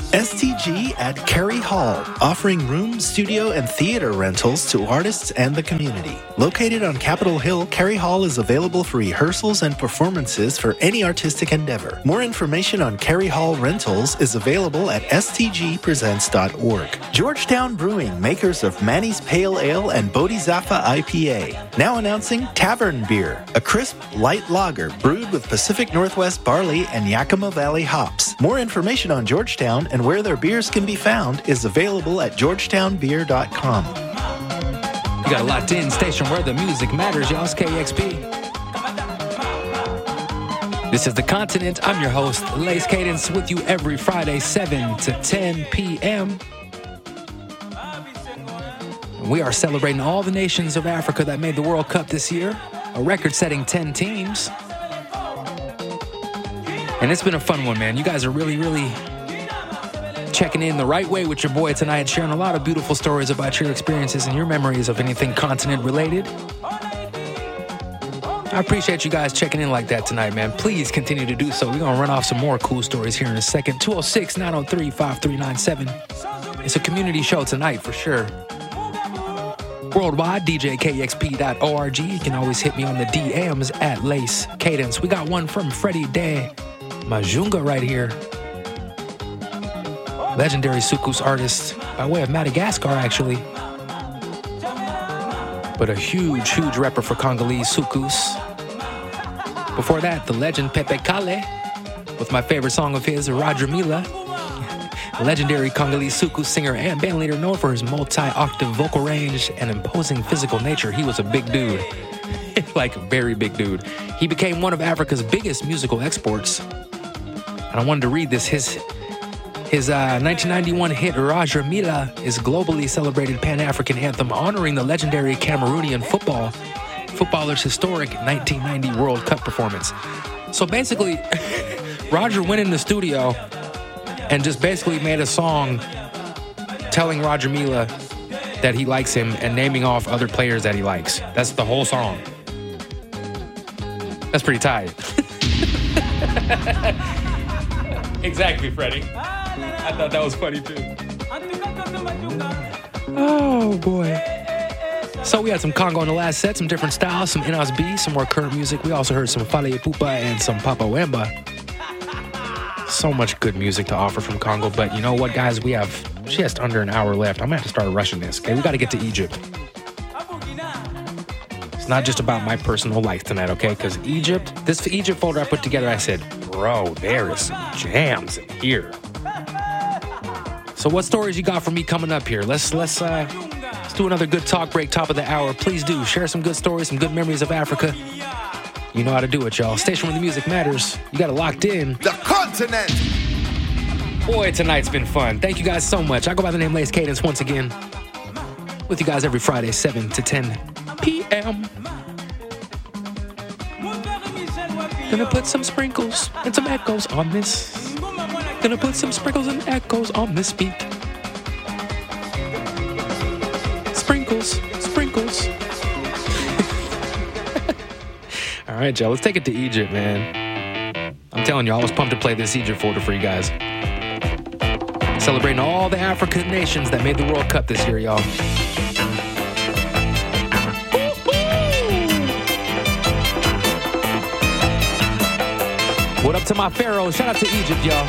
STG at Carey Hall, offering room, studio, and theater rentals to artists and the community. Located on Capitol Hill, Carey Hall is available for rehearsals and performances for any artistic endeavor. More information on Carey Hall rentals is available at stgpresents.org. Georgetown Brewing, makers of Manny's Pale Ale and Bodhisattva IPA. Now announcing Tavern Beer, a crisp, light lager brewed with Pacific Northwest barley and Yakima Valley hops. More information on Georgetown and where their beers can be found is available at georgetownbeer.com. You got a locked in station where the music matters, y'all. It's KXP. This is The Continent. I'm your host, Lace Cadence, with you every Friday, 7 to 10 p.m. We are celebrating all the nations of Africa that made the World Cup this year, a record-setting 10 teams. And it's been a fun one, man. You guys are really checking in the right way with your boy tonight, sharing a lot of beautiful stories about your experiences and your memories of anything continent-related. I appreciate you guys checking in like that tonight, man. Please continue to do so. We're going to run off some more cool stories here in a second. 206-903-5397. It's a community show tonight for sure. Worldwide, djkexp.org. You can always hit me on the DMs at Lace Cadence. We got one from Freddie De Majunga right here. Legendary soukous artist by way of Madagascar, actually. But a huge rapper for Congolese soukous. Before that, the legend Pepe Kale, with my favorite song of his, Roger Mila. Legendary Congolese soukous singer and bandleader known for his multi-octave vocal range and imposing physical nature. He was a big dude. Like a very big dude. He became one of Africa's biggest musical exports. And I wanted to read this. His 1991 hit Roger Mila is globally celebrated Pan-African anthem honoring the legendary Cameroonian footballer's historic 1990 World Cup performance. So basically, Roger went in the studio and just basically made a song telling Roger Mila that he likes him and naming off other players that he likes. That's the whole song. That's pretty tight. Exactly, Freddie. I thought that was funny too. Oh boy. So we had some Congo in the last set, some different styles, some Inas B, some more current music. We also heard some Fale Ipupa and some Papa Wemba. So much good music to offer from Congo, but you know what, guys? We have just under an hour left. I'm gonna have to start rushing this. Okay, we got to get to Egypt. It's not just about my personal life tonight, okay? Because this Egypt folder I put together, I said, bro, there is some jams in here. So what stories you got for me coming up here? Let's do another good talk break, top of the hour. Please do share some good stories, some good memories of Africa. You know how to do it, y'all. Station where the music matters. You got it locked in. The Continent. Boy, tonight's been fun. Thank you guys so much. I go by the name Lace Cadence once again. With you guys every Friday, 7 to 10 p.m. Gonna put some sprinkles and some echoes on this. Gonna put some sprinkles and echoes on this beat. Sprinkles. All right, y'all, let's take it to Egypt, man. I'm telling you, I was pumped to play this Egypt folder for you guys. Celebrating all the African nations that made the World Cup this year, y'all. What up to my pharaoh? Shout out to Egypt, y'all.